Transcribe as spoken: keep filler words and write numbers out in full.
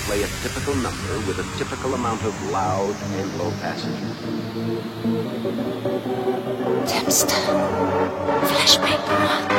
play a typical number with a typical amount of loud and low passages. Dempster. Flashback.